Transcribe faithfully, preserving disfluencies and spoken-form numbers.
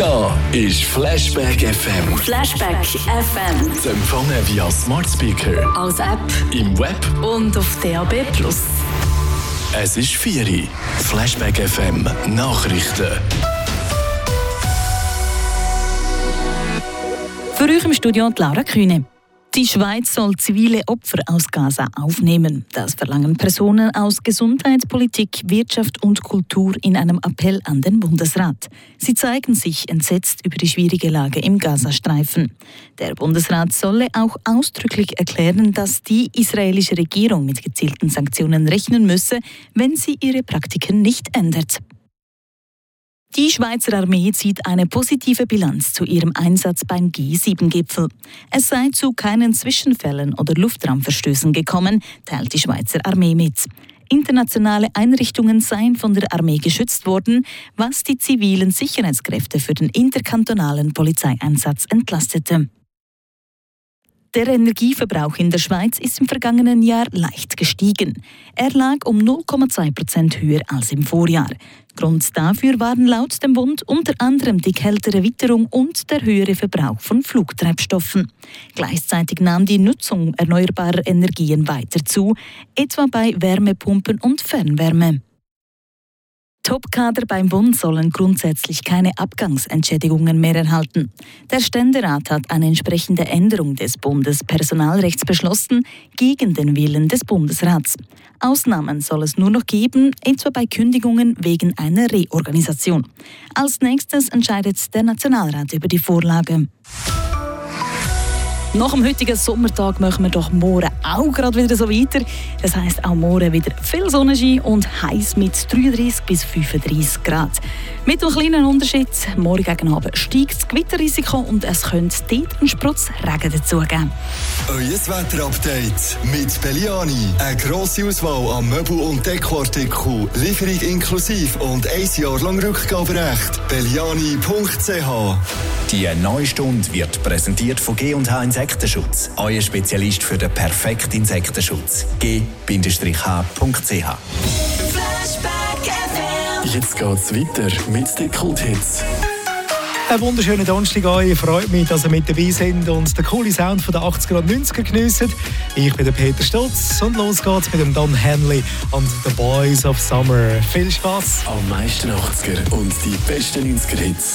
Da ist Flashback F M. Flashback F M. Zu empfangen via Smart Speaker, als App im Web und auf D A B plus. Es ist vier Uhr. Flashback F M Nachrichten. Für euch im Studio Laura Kühne. Die Schweiz soll zivile Opfer aus Gaza aufnehmen. Das verlangen Personen aus Gesundheit, Politik, Wirtschaft und Kultur in einem Appell an den Bundesrat. Sie zeigen sich entsetzt über die schwierige Lage im Gazastreifen. Der Bundesrat solle auch ausdrücklich erklären, dass die israelische Regierung mit gezielten Sanktionen rechnen müsse, wenn sie ihre Praktiken nicht ändert. Die Schweizer Armee zieht eine positive Bilanz zu ihrem Einsatz beim G sieben Gipfel. Es sei zu keinen Zwischenfällen oder Luftraumverstößen gekommen, teilt die Schweizer Armee mit. Internationale Einrichtungen seien von der Armee geschützt worden, was die zivilen Sicherheitskräfte für den interkantonalen Polizeieinsatz entlastete. Der Energieverbrauch in der Schweiz ist im vergangenen Jahr leicht gestiegen. Er lag um null Komma zwei Prozent höher als im Vorjahr. Grund dafür waren laut dem Bund unter anderem die kältere Witterung und der höhere Verbrauch von Flugtreibstoffen. Gleichzeitig nahm die Nutzung erneuerbarer Energien weiter zu, etwa bei Wärmepumpen und Fernwärme. Topkader beim Bund sollen grundsätzlich keine Abgangsentschädigungen mehr erhalten. Der Ständerat hat eine entsprechende Änderung des Bundespersonalrechts beschlossen, gegen den Willen des Bundesrats. Ausnahmen soll es nur noch geben, etwa bei Kündigungen wegen einer Reorganisation. Als nächstes entscheidet der Nationalrat über die Vorlage. Nach dem heutigen Sommertag machen wir doch morgen auch gerade wieder so weiter. Das heisst auch morgen wieder viel Sonnenschein und heiß mit dreiunddreißig bis fünfunddreißig Grad. Mit einem kleinen Unterschied, morgen gegen Abend steigt das Gewitterrisiko und es könnte dort einen Sprutz Regen dazugeben. Euer Wetterupdate mit Belliani. Eine grosse Auswahl an Möbel- und Dekoartikeln, Lieferung inklusive und ein Jahr lang Rückgaberecht. Belliani punkt c h. Die neue Stunde wird präsentiert von G und H Insektenschutz. Euer Spezialist für den perfekten Insektenschutz. g Bindestrich h punkt c h. Jetzt geht's weiter mit den Kulthits. Einen wunderschönen Donnerstag euch. Freut mich, dass ihr mit dabei seid und den coolen Sound von den achtziger und neunziger geniessen. Ich bin der Peter Stutz und los geht's mit dem Don Henley und The Boys of Summer. Viel Spass! Am meisten achtziger und die besten neunziger Hits.